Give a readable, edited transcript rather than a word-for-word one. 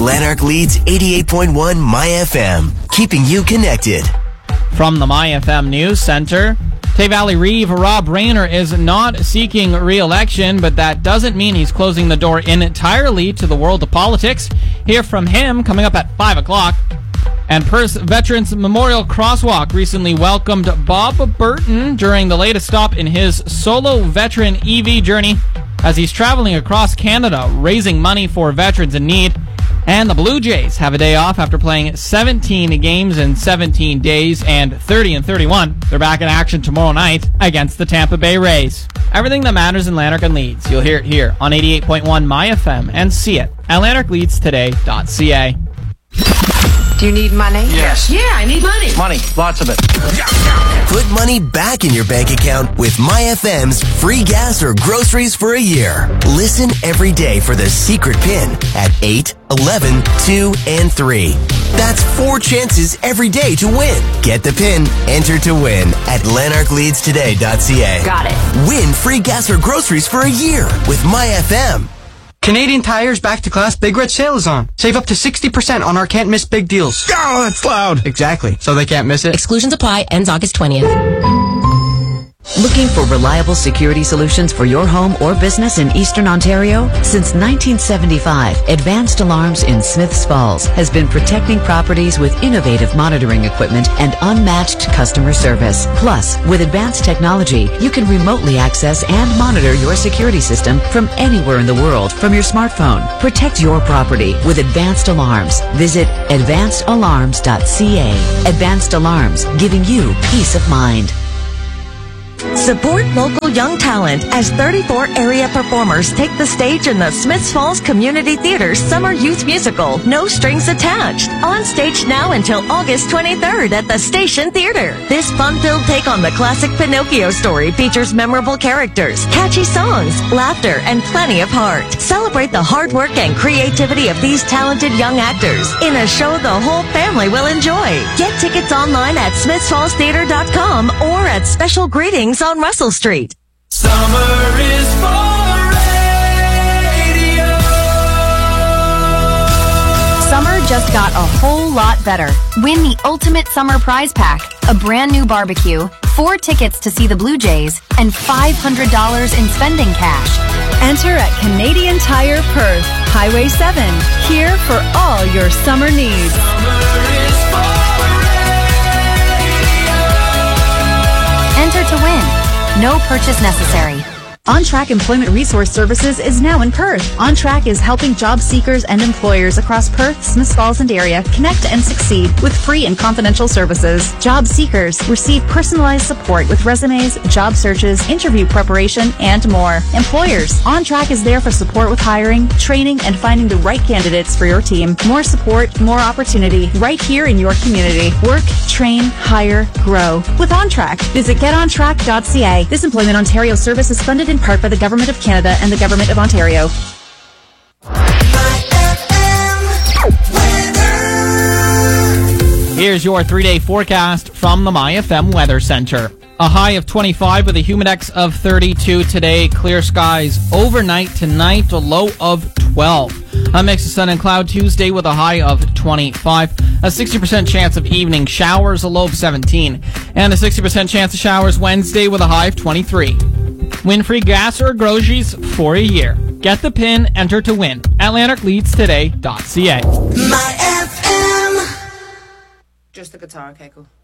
Lanark leads 88.1 My FM, keeping you connected. From the My FM News Center, Tay Valley Reeve Rob Rayner is not seeking re-election, but that doesn't mean he's closing the door entirely to the world of politics. Hear from him coming up at 5 o'clock. And Perth Veterans Memorial Crosswalk recently welcomed Bob Burton during the latest stop in his solo veteran EV journey as he's traveling across Canada raising money for veterans in need. And the Blue Jays have a day off after playing 17 games in 17 days and 30-31. They're back in action tomorrow night against the Tampa Bay Rays. Everything that matters in Lanark and Leeds, you'll hear it here on 88.1 My FM and see it at lanarkleadstoday.ca. Do you need money? Yes. Yeah, I need money. Money, lots of it. Put money back in your bank account with MyFM's free gas or groceries for a year. Listen every day for the secret pin at 8, 11, 2, and 3. That's 4 chances every day to win. Get the pin, enter to win at lanarkleadstoday.ca. Got it. Win free gas or groceries for a year with MyFM. Canadian Tire's Back to Class Big Red Sale is on. Save up to 60% on our can't miss big deals. Oh, that's loud. Exactly. So they can't miss it. Exclusions apply. Ends August 20th. Looking for reliable security solutions for your home or business in Eastern Ontario? Since 1975, Advanced Alarms in Smiths Falls has been protecting properties with innovative monitoring equipment and unmatched customer service. Plus, with advanced technology, you can remotely access and monitor your security system from anywhere in the world from your smartphone. Protect your property with Advanced Alarms. Visit advancedalarms.ca. Advanced Alarms, giving you peace of mind. Support local young talent as 34 area performers take the stage in the Smiths Falls Community Theater's Summer Youth Musical, No Strings Attached. On stage now until August 23rd at the Station Theater. This fun-filled take on the classic Pinocchio story features memorable characters, catchy songs, laughter, and plenty of heart. Celebrate the hard work and creativity of these talented young actors in a show the whole family will enjoy. Get tickets online at smithsfallstheater.com or at Special Greetings on Russell Street. Summer is for radio. Summer just got a whole lot better. Win the Ultimate Summer Prize Pack, a brand new barbecue, 4 tickets to see the Blue Jays, and $500 in spending cash. Enter at Canadian Tire Perth, Highway 7, here for all your summer needs. Summer is for radio. Enter to win. No purchase necessary. OnTrack Employment Resource Services is now in Perth. OnTrack is helping job seekers and employers across Perth, Smiths Falls, and area connect and succeed with free and confidential services. Job seekers receive personalized support with resumes, job searches, interview preparation, and more. Employers, OnTrack is there for support with hiring, training, and finding the right candidates for your team. More support, more opportunity, right here in your community. Work, train, hire, grow. With OnTrack, visit getontrack.ca. This Employment Ontario service is funded in part by the Government of Canada and the Government of Ontario. Here's your 3-day forecast from the My FM Weather Center. A high of 25 with a humidex of 32 today. Clear skies overnight tonight, a low of 12. A mix of sun and cloud Tuesday with a high of 25. A 60% chance of evening showers, a low of 17. And a 60% chance of showers Wednesday with a high of 23. Win free gas or groceries for a year. Get the pin, enter to win at lanarkleadstoday.ca. My FM. Just the guitar, okay, cool.